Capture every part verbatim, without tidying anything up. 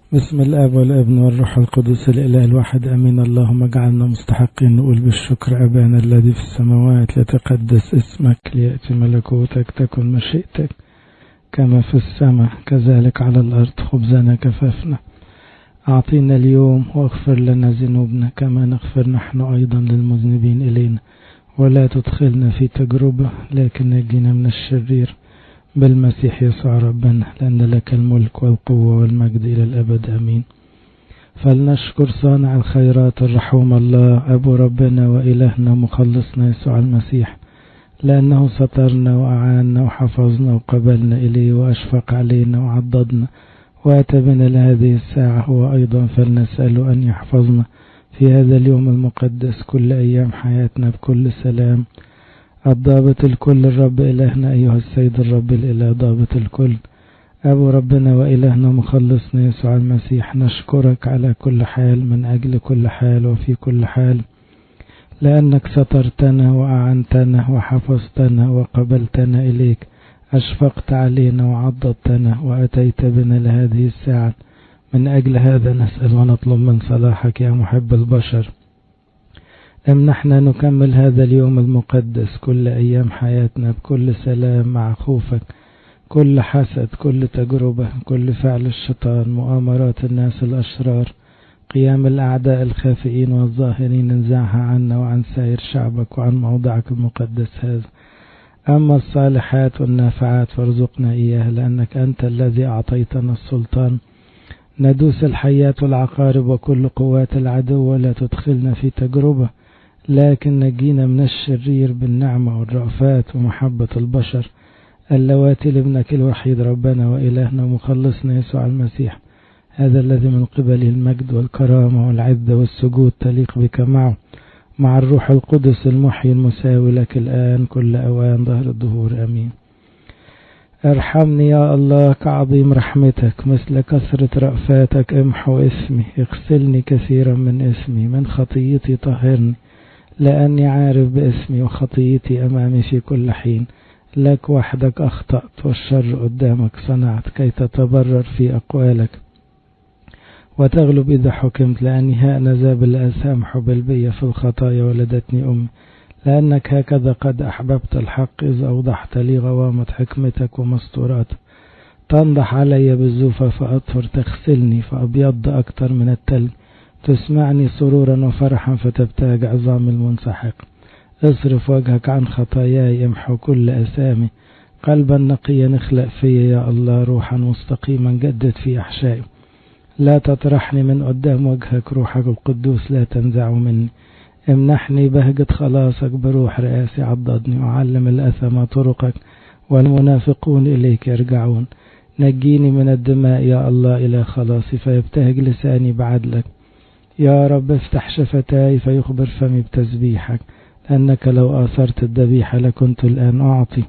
بسم الآب والابن والروح القدس الإله الواحد أمين. اللهم اجعلنا مستحقين نقول بالشكر أبانا الذي في السماوات، لتقدس اسمك، ليأتي ملكوتك، تكن مشيئتك كما في السماء كذلك على الأرض. خبزنا كفافنا أعطينا اليوم، واغفر لنا ذنوبنا كما نغفر نحن أيضا للمذنبين إلينا، ولا تدخلنا في تجربة لكن نجينا من الشرير بالمسيح يسوع ربنا، لأن لك الملك والقوة والمجد إلى الأبد أمين. فلنشكر صانع الخيرات الرحوم الله أبو ربنا وإلهنا مخلصنا يسوع المسيح، لأنه سترنا وأعاننا وحفظنا وقبلنا إليه وأشفق علينا وعضدنا وأتى بنا لهذه الساعة. هو أيضا فلنسأله أن يحفظنا في هذا اليوم المقدس كل أيام حياتنا بكل سلام. الضابط الكل الرب إلهنا أيها السيد الرب الإله ضابط الكل، أبو ربنا وإلهنا مخلصنا يسوع المسيح، نشكرك على كل حال من أجل كل حال وفي كل حال، لأنك سترتنا وأعنتنا وحفظتنا وقبلتنا إليك، أشفقت علينا وعضدتنا وأتيت بنا لهذه الساعة. من أجل هذا نسأل ونطلب من صلاحك يا محب البشر، امنحنا نكمل هذا اليوم المقدس كل أيام حياتنا بكل سلام مع خوفك، كل حسد، كل تجربة، كل فعل الشيطان، مؤامرات الناس الأشرار، قيام الأعداء الخافئين والظاهرين، انزعها عنا وعن سائر شعبك وعن موضعك المقدس هذا. أما الصالحات والنافعات فارزقنا إياها، لأنك أنت الذي أعطيتنا السلطان ندوس الحيات والعقارب وكل قوات العدو، ولا تدخلنا في تجربة لكن نجينا من الشرير بالنعمة والرأفات ومحبة البشر اللواتي لابنك الوحيد ربنا وإلهنا ومخلصنا يسوع المسيح، هذا الذي من قبله المجد والكرامة والعزة والسجود تليق بك معه، مع الروح القدس المحيي المساوي لك الآن كل أوان ظهر الدهور أمين. ارحمني يا الله كعظيم رحمتك، مثل كثرة رأفاتك امحو اسمي، اغسلني كثيرا من اسمي، من خطيتي طهرني، لأني عارف باسمي وخطيتي أمامي في كل حين. لك وحدك أخطأت والشر قدامك صنعت، كي تتبرر في أقوالك وتغلب إذا حكمت، لأني هأنذا بالأسامح بالبية في الخطايا ولدتني أمي، لأنك هكذا قد أحببت الحق إذ أوضحت لي غوامة حكمتك ومستورات. تنضح علي بالزوفة فأطهر، تغسلني فأبيض أكتر من التلج، تسمعني سرورا وفرحا فتبتهج عظام المنسحق. اصرف وجهك عن خطاياي، امحو كل أسامي، قلبا نقيا اخلق في يا الله، روحا مستقيما جدد في أحشائي. لا تطرحني من قدام وجهك، روحك القدوس لا تنزع مني. امنحني بهجة خلاصك بروح رئاسي، عضدني وعلم الأثم طرقك والمنافقون إليك يرجعون. نجيني من الدماء يا الله إلى خلاصي، فيبتهج لساني بعدلك. يا رب افتح شفتاي فيخبر فمي بتسبيحك، لأنك لو آثرت الذبيحة لكنت الآن أعطي،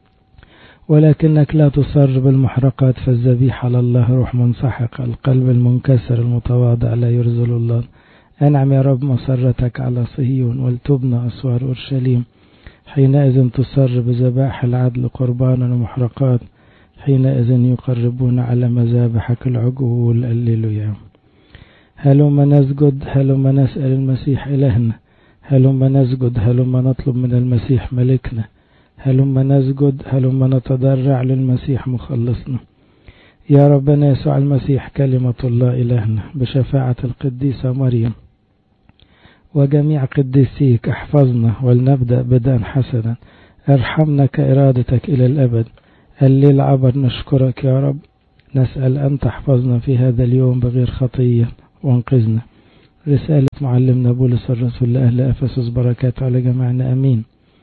ولكنك لا تصر بالمحرقات، فالذبيحة لله روح منسحق. القلب المنكسر المتواضع لا يرزل الله. أنعم يا رب مسرتك على صهيون، ولتبنى أسوار أورشليم. حينئذ تصر بذبائح العدل قربانا ومحرقات، حينئذ يقربون على مذابحك العجول. الليلويا. هلما نسجد، هلما نسأل المسيح إلهنا، هلما نسجد، هلما نطلب من المسيح ملكنا، هلما نسجد، هلما نتضرع للمسيح مخلصنا. يا ربنا يسوع المسيح كلمة الله إلهنا، بشفاعة القديسة مريم وجميع قديسيك احفظنا، ولنبدأ بدءا حسنا. ارحمنا كإرادتك إلى الأبد. الليل عبر نشكرك يا رب، نسأل أن تحفظنا في هذا اليوم بغير خطية وانقذنا. رسالة معلمنا بولس الرسول لأهل أفسس، بركات على جميعنا أمين.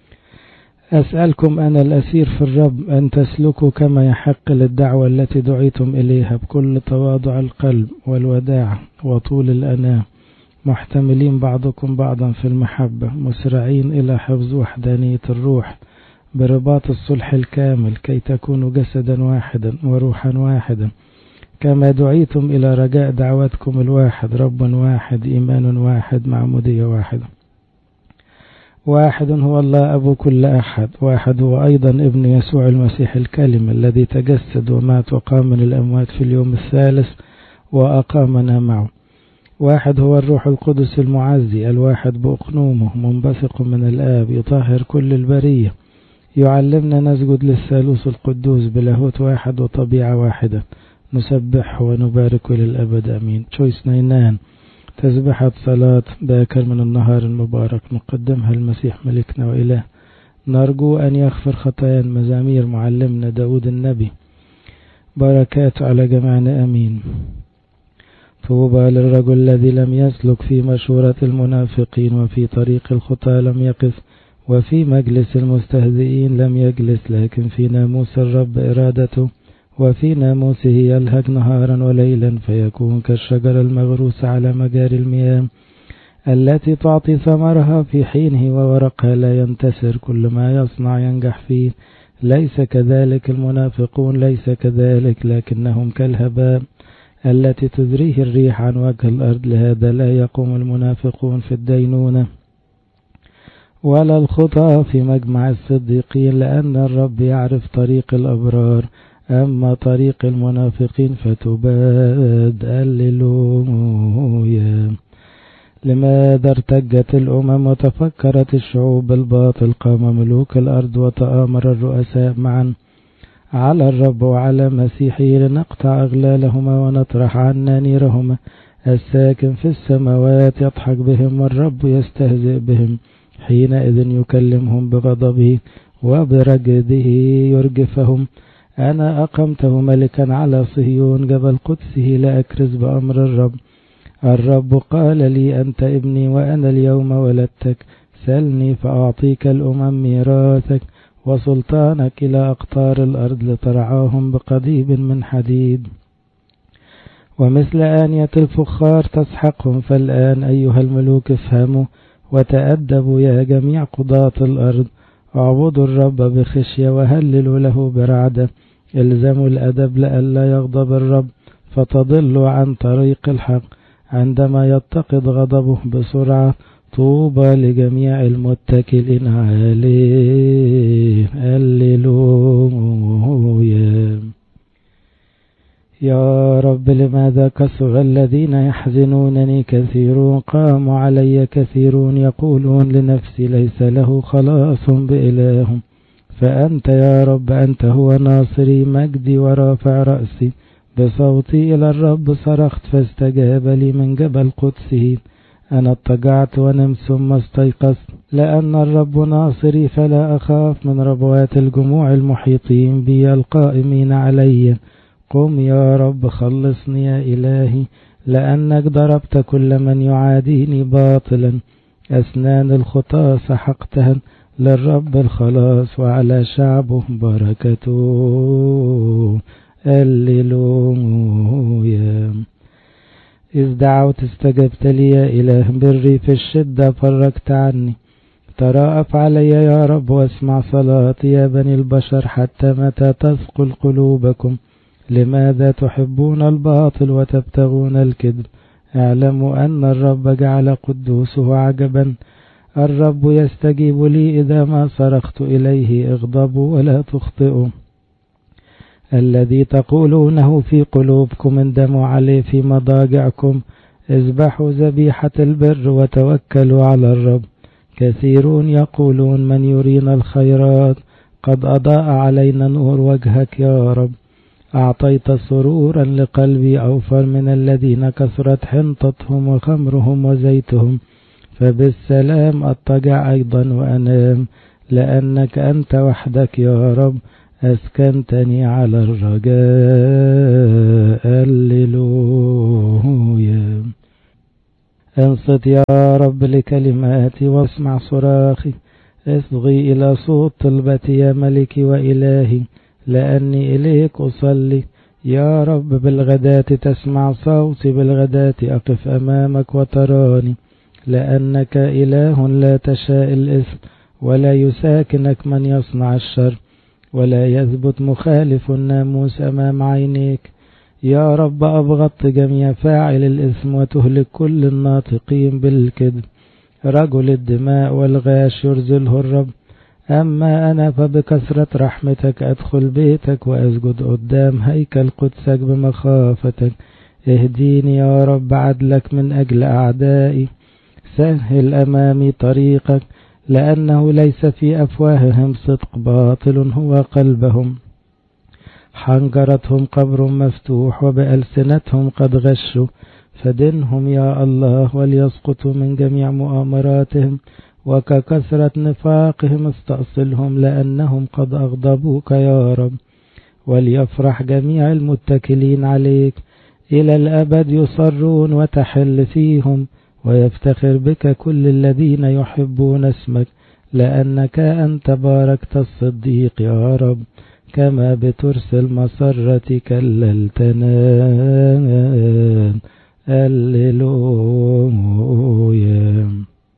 أسألكم أنا الأسير في الرب أن تسلكوا كما يحق للدعوة التي دعيتم إليها، بكل تواضع القلب والوداع وطول الأناة، محتملين بعضكم بعضا في المحبة، مسرعين إلى حفظ وحدانية الروح برباط الصلح الكامل، كي تكونوا جسدا واحدا وروحا واحدا، كما دعيتم إلى رجاء دعوتكم الواحد، رب واحد، إيمان واحد، معمودية واحدة. واحد هو الله أبو كل أحد، واحد هو أيضا ابن يسوع المسيح الكلمة الذي تجسد ومات وقام من الأموات في اليوم الثالث، وأقامنا معه. واحد هو الروح القدس المعزي، الواحد بأقنومه، منبثق من الآب، يطهر كل البرية، يعلمنا نسجد للثالوث القدوس بلاهوت واحد وطبيعة واحدة، نسبح ونبارك للأبد أمين. تشويس نينان، تسبحة صلاة باكر من النهار المبارك، نقدمها المسيح ملكنا وإله، نرجو أن يغفر خطايا. مزامير معلمنا داود النبي، بركات على جميعنا أمين. طوبى للرجل الذي لم يسلك في مشورة المنافقين، وفي طريق الخطى لم يقف، وفي مجلس المستهزئين لم يجلس، لكن في ناموس الرب إرادته، وفي ناموسه يلهج نهارا وليلا، فيكون كالشجرة المغروسة على مجاري المياه، التي تعطي ثمرها في حينه، وورقها لا ينتسر، كل ما يصنع ينجح فيه. ليس كذلك المنافقون، ليس كذلك، لكنهم كالهباء التي تذريه الريح عن وجه الأرض. لهذا لا يقوم المنافقون في الدينونة، ولا الخطأ في مجمع الصديقين، لأن الرب يعرف طريق الأبرار، أما طريق المنافقين فتباد. هللويا. لماذا ارتجت الأمم وتفكرت الشعوب بالباطل؟ قام ملوك الأرض وتآمر الرؤساء معا على الرب وعلى مسيحه، لنقطع أغلالهما ونطرح عنا نيرهما. الساكن في السماوات يضحك بهم، والرب يستهزئ بهم، حينئذ يكلمهم بغضبه وبرجده يرجفهم. أنا أقمته ملكا على صهيون جبل قدسه، لأكرز بأمر الرب. الرب قال لي أنت ابني، وأنا اليوم ولدتك، سلني فأعطيك الأمم ميراثك، وسلطانك إلى أقطار الأرض، لترعاهم بقضيب من حديد، ومثل آنية الفخار تسحقهم. فالآن أيها الملوك افهموا وتأدبوا يا جميع قضاة الأرض، اعبدوا الرب بخشية وهللوا له برعدة. الزموا الأدب لئلا يغضب الرب فتضلوا عن طريق الحق، عندما يتقد غضبه بسرعة. طوبى لجميع المتكلين عليه. هللويا. يا رب لماذا كثر الذين يحزنونني؟ كثيرون قاموا علي، كثيرون يقولون لنفسي ليس له خلاص بإله. فأنت يا رب أنت هو ناصري، مجدي ورافع رأسي. بصوتي إلى الرب صرخت فاستجاب لي من جبل قدسه. أنا اضطجعت ونمت ثم استيقظت، لأن الرب ناصري فلا أخاف من ربوات الجموع المحيطين بي القائمين علي. قم يا رب خلصني يا إلهي، لأنك ضربت كل من يعاديني باطلا. أسنان الخطاة سحقتها، للرب الخلاص وعلى شعبه بركته. هللويا. إذ دعوت استجبت لي يا إله، بري في الشدة فرجت عني. تراءف علي يا رب واسمع صلاتي يا بني البشر. حتى متى تثقل قلوبكم؟ لماذا تحبون الباطل وتبتغون الكذب؟ اعلموا أن الرب جعل قدوسه عجبا. الرب يستجيب لي إذا ما صرخت إليه. اغضبوا ولا تخطئوا. الذي تقولونه في قلوبكم اندموا عليه في مضاجعكم. اذبحوا ذبيحة البر وتوكلوا على الرب. كثيرون يقولون من يرينا الخيرات؟ قد أضاء علينا نور وجهك يا رب. أعطيت سرورا لقلبي أوفر من الذين كثرت حنطتهم وخمرهم وزيتهم. فبالسلام أضطجع أيضا وأنام، لأنك أنت وحدك يا رب أسكنتني على الرجاء. هللويا. انصت يا رب لكلماتي واسمع صراخي. اصغي إلى صوت طلبتي يا ملكي وإلهي، لأني إليك أصلي. يا رب بالغداة تسمع صوتي، بالغداة أقف أمامك وتراني. لأنك إله لا تشاء الإثم، ولا يساكنك من يصنع الشر، ولا يثبت مخالف الناموس أمام عينيك. يا رب أبغضت جميع فاعل الإثم وتهلك كل الناطقين بالكذب. رجل الدماء والغاش يرزله الرب. أما أنا فبكثرة رحمتك أدخل بيتك وأسجد قدام هيكل قدسك بمخافتك. اهديني يا رب عدلك من أجل أعدائي، سهل أمامي طريقك، لأنه ليس في أفواههم صدق، باطل هو قلبهم. حنجرتهم قبر مفتوح، وبألسنتهم قد غشوا. فدنهم يا الله، وليسقطوا من جميع مؤامراتهم، وككثرة نفاقهم استأصلهم، لأنهم قد أغضبوك يا رب. وليفرح جميع المتكلين عليك، إلى الأبد يصرون وتحل فيهم، ويفتخر بك كل الذين يحبون اسمك، لأنك أنت باركت الصديق يا رب، كما بترسل مسرتي كللتنا. هللويا.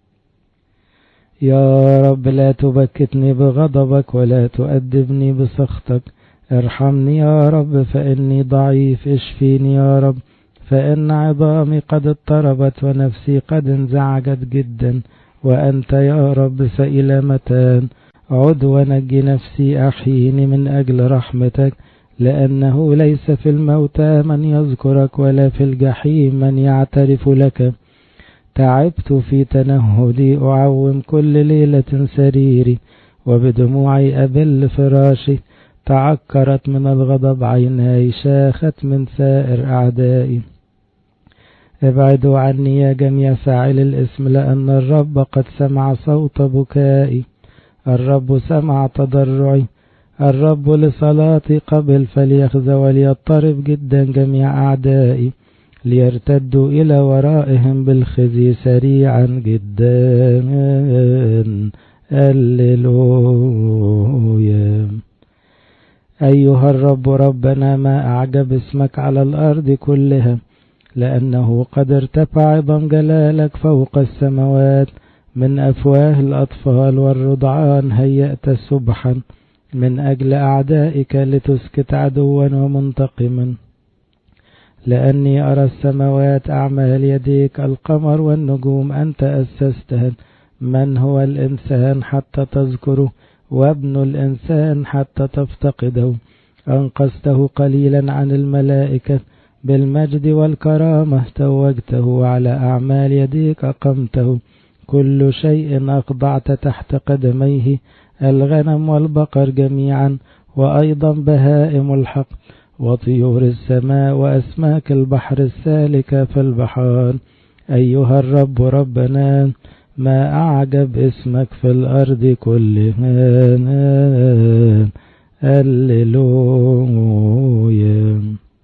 يا رب لا تبكتني بغضبك، ولا تؤدبني بسخطك. ارحمني يا رب فإني ضعيف، اشفيني يا رب فإن عظامي قد اضطربت، ونفسي قد انزعجت جدا. وأنت يا رب فإلى متى؟ عد ونجي نفسي، أحييني من أجل رحمتك، لأنه ليس في الموتى من يذكرك، ولا في الجحيم من يعترف لك. تعبت في تنهدي، أعوم كل ليلة سريري، وبدموعي أبل فراشي. تعكرت من الغضب عيناي، شاخت من سائر أعدائي. ابعدوا عني يا جميع فاعل الاسم، لأن الرب قد سمع صوت بكائي. الرب سمع تضرعي، الرب لصلاتي قبل. فليخزى وليضطرب جدا جميع أعدائي، ليرتدوا إلى ورائهم بالخزي سريعا جدا. هللويا. أيها الرب ربنا، ما أعجب اسمك على الأرض كلها، لأنه قد ارتفع عظم جلالك فوق السماوات. من أفواه الأطفال والرضعان هيأت سبحا، من أجل أعدائك لتسكت عدوا ومنتقما. لأني أرى السماوات أعمال يديك، القمر والنجوم أنت أسستها. من هو الإنسان حتى تذكره، وابن الإنسان حتى تفتقده؟ أنقذته قليلا عن الملائكة، بالمجد والكرامة توجته، وعلى أعمال يديك أقمته. كل شيء أخضعت تحت قدميه، الغنم والبقر جميعا، وأيضا بهائم الحق، وطيور السماء، وأسماك البحر السالكة في البحار. أيها الرب ربنا، ما أعجب اسمك في الأرض كلها. هللويا.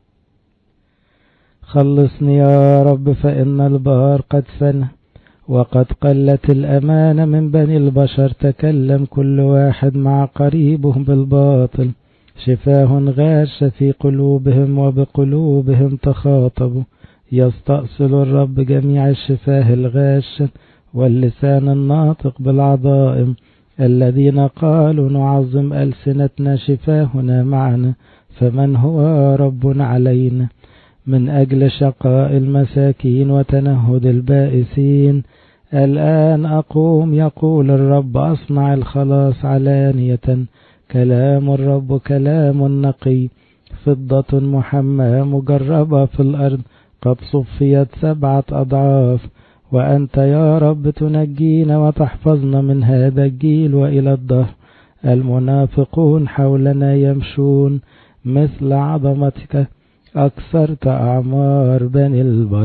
خلصني يا رب فإن البار قد فنى، وقد قلت الأمان من بني البشر. تكلم كل واحد مع قريبه بالباطل، شفاه غاش في قلوبهم، وبقلوبهم تخاطبوا. يستأصل الرب جميع الشفاه الغاش، واللسان الناطق بالعظائم. الذين قالوا نعظم ألسنتنا، شفاهنا معنا، فمن هو رب علينا؟ من أجل شقاء المساكين وتنهد البائسين، الآن أقوم يقول الرب، أصنع الخلاص علانية. كلام الرب كلام نقي، فضة محمى مجربة في الأرض، قد صفيت سبعة أضعاف. وأنت يا رب تنجينا وتحفظنا من هذا الجيل وإلى الدهر. المنافقون حولنا يمشون، مثل عظمتك أكثرت أعمار بني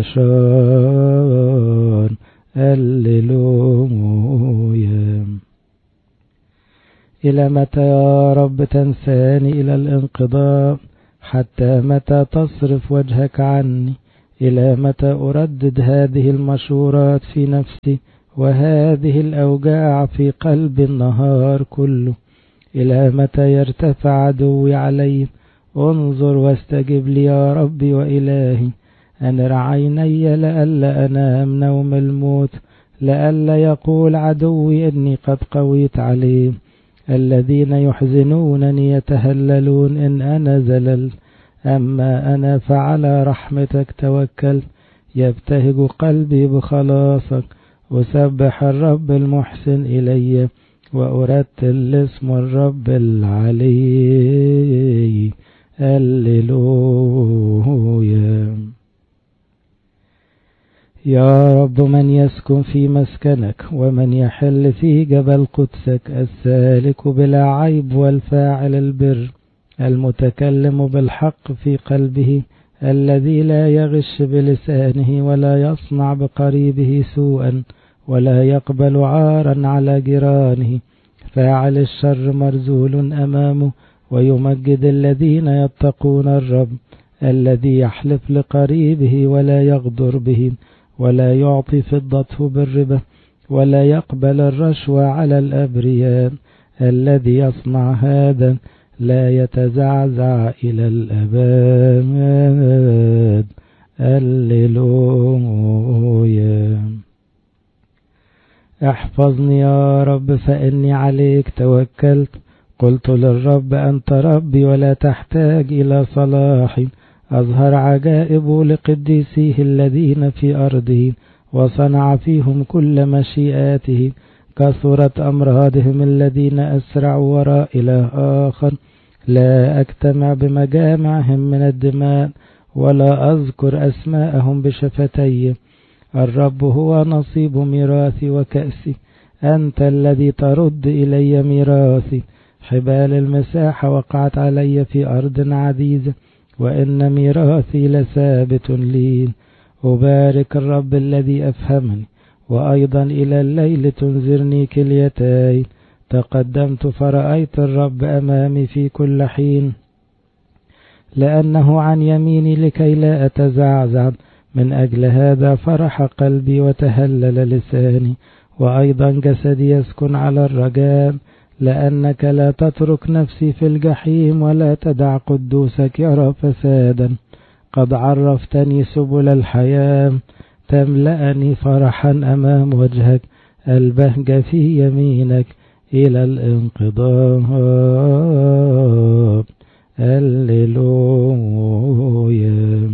البشر. هللويا. إلى متى يا رب تنساني إلى الانقضاء؟ حتى متى تصرف وجهك عني؟ إلى متى أردد هذه المشورات في نفسي، وهذه الأوجاع في قلب النهار كله؟ إلى متى يرتفع عدوي علي؟ انظر واستجب لي يا ربي وإلهي. أنر عيني لئلا أنام نوم الموت، لئلا يقول عدوي إني قد قويت عليه. الذين يحزنونني يتهللون إن أنا زللت، أما أنا فعلى رحمتك توكل. يبتهج قلبي بخلاصك، أسبح الرب المحسن إلي، وأرتل اسم الرب العلي. هللويا. يا رب من يسكن في مسكنك ومن يحل في جبل قدسك، السالك بلا عيب والفاعل البر، المتكلم بالحق في قلبه، الذي لا يغش بلسانه ولا يصنع بقريبه سوءا ولا يقبل عارا على جيرانه، فاعل الشر مرزول أمامه ويمجد الذين يتقون الرب، الذي يحلف لقريبه ولا يغدر به ولا يعطي فضته بالربا ولا يقبل الرشوة على الأبرياء، الذي يصنع هذا لا يتزعزع إلى الأبد. هللويا. احفظني يا رب فإني عليك توكلت، قلت للرب أنت ربي ولا تحتاج إلى صلاحي. أظهر عجائب لقديسيه الذين في أرضه، وصنع فيهم كل مشيئاته. كثرت أمراضهم الذين أسرعوا وراء إله آخر. لا أجتمع بمجامعهم من الدماء ولا أذكر أسماءهم بشفتي. الرب هو نصيب ميراثي وكأسي، أنت الذي ترد إلي ميراثي. حبال المساحة وقعت علي في أرض عزيزة، وإن ميراثي لثابت لي. أبارك الرب الذي أفهمني، وأيضا إلى الليل تنذرني كليتاي. تقدمت فرأيت الرب أمامي في كل حين، لأنه عن يميني لكي لا أتزعزع. من أجل هذا فرح قلبي وتهلل لساني، وأيضا جسدي يسكن على الرجاء، لأنك لا تترك نفسي في الجحيم ولا تدع قدوسك يرى فسادا. قد عرفتني سبل الحياة، تملأني فرحا أمام وجهك، البهجة في يمينك إلى الانقضاء. هللويا.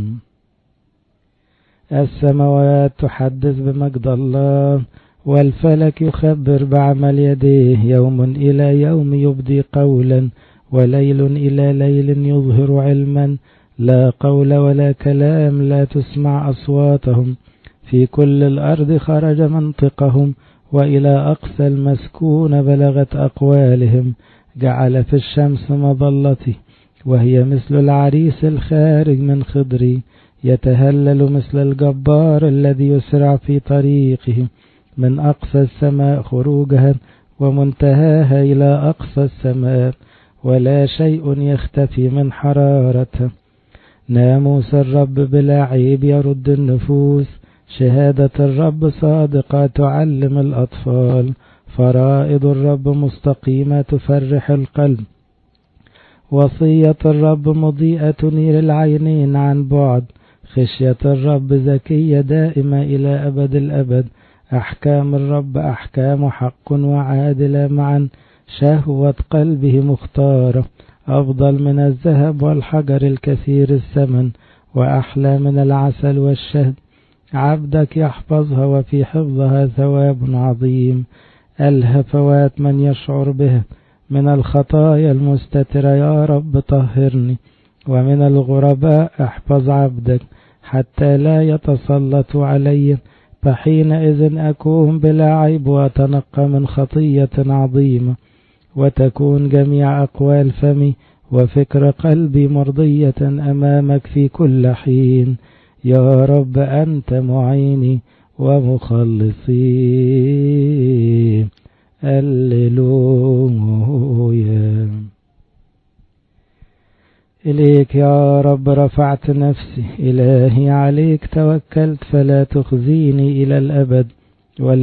السماوات تحدث بمجد الله، والفلك يخبر بعمل يديه. يوم إلى يوم يبدي قولا، وليل إلى ليل يظهر علما. لا قول ولا كلام لا تسمع أصواتهم. في كل الأرض خرج منطقهم، وإلى أقصى المسكون بلغت أقوالهم. جعل في الشمس مظلتي، وهي مثل العريس الخارج من خضري. يتهلل مثل الجبار الذي يسرع في طريقه. من أقصى السماء خروجها، ومنتهاها إلى أقصى السماء، ولا شيء يختفي من حرارتها. ناموس الرب بلا عيب يرد النفوس، شهادة الرب صادقة تعلم الأطفال. فرائض الرب مستقيمة تفرح القلب، وصية الرب مضيئة تنير العينين عن بعد. خشية الرب زكية دائمة إلى أبد الأبد. أحكام الرب أحكام حق وعادلة معا، شهوة قلبه مختارة. أفضل من الذهب والحجر الكثير الثمن، وأحلى من العسل والشهد. عبدك يحفظها، وفي حفظها ثواب عظيم. الهفوات من يشعر بها من الخطايا المستترة. يا رب طهرني، ومن الغرباء احفظ عبدك، حتى لا يتسلط علي. فحينئذ أكون بلا عيب، وأتنقى من خطية عظيمة. وتكون جميع أقوال فمي وفكر قلبي مرضية أمامك في كل حين. يا رب أنت معيني ومخلصي. هللويا. إليك يا رب رفعت نفسي، إلهي عليك توكلت، فلا تخزيني إلى الأبد. ولا